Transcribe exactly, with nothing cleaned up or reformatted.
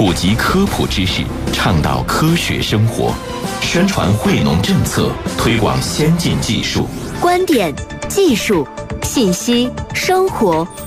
普及科普知识，倡导科学生活，宣传惠农政策，推广先进技术。 观点、技术、信息、生活，